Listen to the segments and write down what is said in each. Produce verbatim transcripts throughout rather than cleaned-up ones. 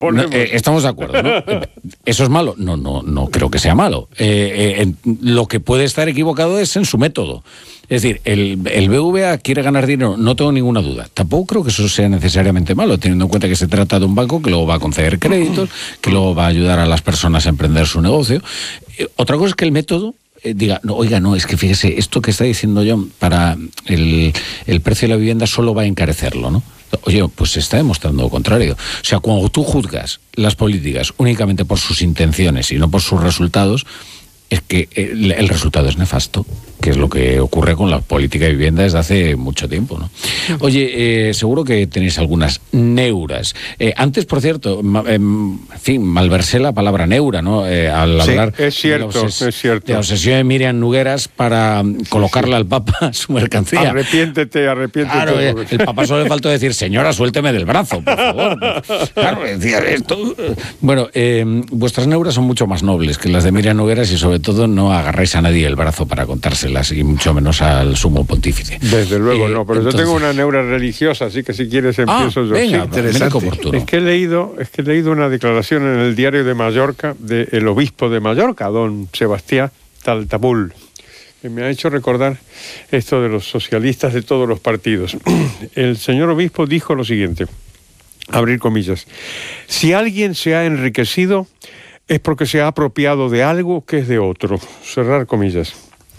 No, eh, estamos de acuerdo, ¿no? ¿Eso es malo? No, no, no creo que sea malo. Eh, eh, lo que puede estar equivocado es en su método. Es decir, el, el B B V A quiere ganar dinero, no tengo ninguna duda. Tampoco creo que eso sea necesariamente malo, teniendo en cuenta que se trata de un banco que luego va a conceder créditos, que luego va a ayudar a las personas a emprender su negocio. Eh, otra cosa es que el método eh, diga, no, oiga, no, es que fíjese, esto que está diciendo John, para el, el precio de la vivienda solo va a encarecerlo, ¿no? Oye, pues se está demostrando lo contrario. O sea, cuando tú juzgas las políticas únicamente por sus intenciones y no por sus resultados, es que el, el resultado es nefasto, que es lo que ocurre con la política de vivienda desde hace mucho tiempo, ¿no? Oye, eh, seguro que tenéis algunas neuras. Eh, antes, por cierto, ma, eh, en fin, malversé la palabra neura, ¿no? Eh, al sí, hablar es cierto, de la, obses- es cierto. de la obsesión de Miriam Nogueras para sí, colocarle sí. al Papa su mercancía. Arrepiéntete, arrepiéntete. Claro, eh, el Papa solo le faltó decir, señora, suélteme del brazo, por favor. Claro, decía esto. Bueno, eh, vuestras neuras son mucho más nobles que las de Miriam Nogueras y sobre todo no agarráis a nadie el brazo para contárselas y mucho menos al sumo pontífice. Desde luego, eh, no, pero entonces... yo tengo una neura religiosa, así que si quieres empiezo ah, yo. Venga, sí, interesante. Oportuno. Es que he leído, es que he leído una declaración en el diario de Mallorca del obispo de Mallorca, don Sebastián Taltabul, que me ha hecho recordar esto de los socialistas de todos los partidos. El señor obispo dijo lo siguiente, abrir comillas: si alguien se ha enriquecido es porque se ha apropiado de algo que es de otro. Cerrar comillas.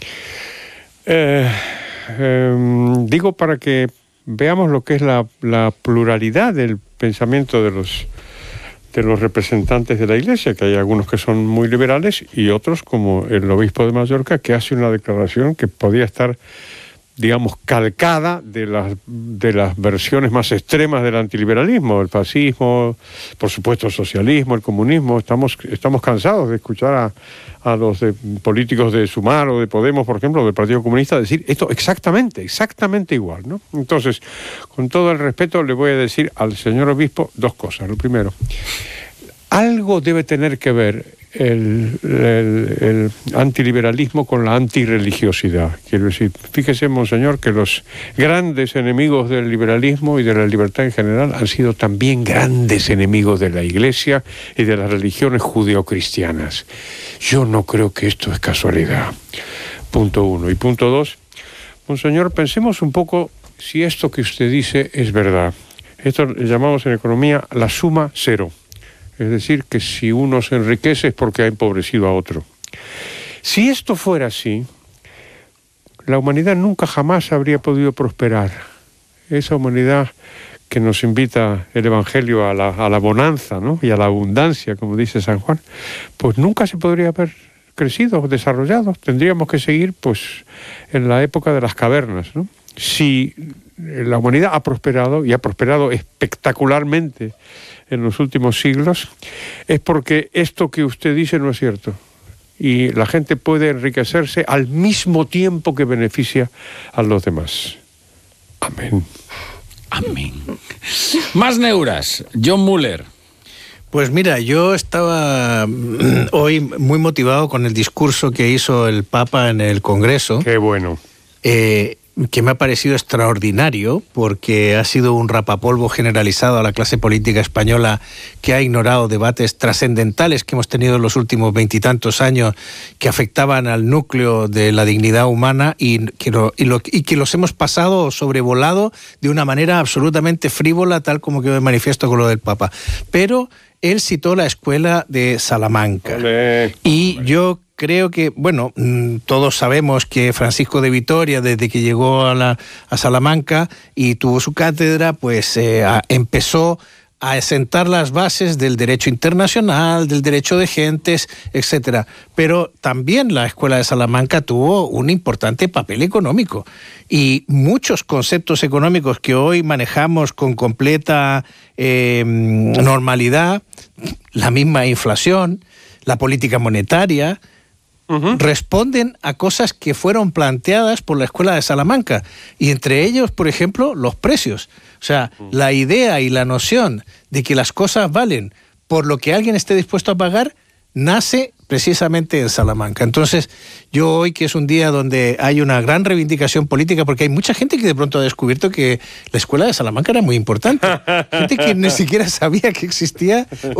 Eh, eh, digo para que veamos lo que es la, la pluralidad del pensamiento de los, de los representantes de la Iglesia, que hay algunos que son muy liberales y otros, como el obispo de Mallorca, que hace una declaración que podía estar, digamos, calcada de las, de las versiones más extremas del antiliberalismo, el fascismo, por supuesto el socialismo, el comunismo. Estamos, estamos cansados de escuchar a, a los de, políticos de Sumar o de Podemos, por ejemplo, del Partido Comunista, decir esto exactamente, exactamente igual, ¿no? Entonces, con todo el respeto, le voy a decir al señor obispo dos cosas. Lo primero, algo debe tener que ver El, el, el antiliberalismo con la antirreligiosidad. Quiero decir, fíjese, monseñor, que los grandes enemigos del liberalismo y de la libertad en general han sido también grandes enemigos de la Iglesia y de las religiones judeocristianas. Yo no creo que esto es casualidad. Punto uno. Y punto dos, monseñor, pensemos un poco si esto que usted dice es verdad. Esto le llamamos en economía la suma cero. Es decir, que si uno se enriquece es porque ha empobrecido a otro. Si esto fuera así, la humanidad nunca jamás habría podido prosperar. Esa humanidad que nos invita el Evangelio a la, a la bonanza, ¿no? Y a la abundancia, como dice San Juan, pues nunca se podría haber crecido, desarrollado. Tendríamos que seguir pues en la época de las cavernas, ¿no? Si la humanidad ha prosperado, y ha prosperado espectacularmente en los últimos siglos, es porque esto que usted dice no es cierto. Y la gente puede enriquecerse al mismo tiempo que beneficia a los demás. Amén. Amén. Más neuras. John Muller. Pues mira, yo estaba hoy muy motivado con el discurso que hizo el Papa en el Congreso. Qué bueno. Eh, que me ha parecido extraordinario, porque ha sido un rapapolvo generalizado a la clase política española que ha ignorado debates trascendentales que hemos tenido en los últimos veintitantos años que afectaban al núcleo de la dignidad humana y que, lo, y, lo, y que los hemos pasado o sobrevolado de una manera absolutamente frívola, tal como quedó de manifiesto con lo del Papa. Pero él citó la escuela de Salamanca. Olé. Y yo creo que, bueno, todos sabemos que Francisco de Vitoria, desde que llegó a, la, a Salamanca y tuvo su cátedra, pues eh, a, empezó a sentar las bases del derecho internacional, del derecho de gentes, etcétera. Pero también la Escuela de Salamanca tuvo un importante papel económico. Y muchos conceptos económicos que hoy manejamos con completa eh, normalidad, la misma inflación, la política monetaria, Uh-huh. responden a cosas que fueron planteadas por la Escuela de Salamanca, y entre ellos, por ejemplo, los precios. O sea, uh-huh. la idea y la noción de que las cosas valen por lo que alguien esté dispuesto a pagar nace precisamente en Salamanca. Entonces, yo hoy, que es un día donde hay una gran reivindicación política, porque hay mucha gente que de pronto ha descubierto que la Escuela de Salamanca era muy importante. Gente que ni siquiera sabía que existía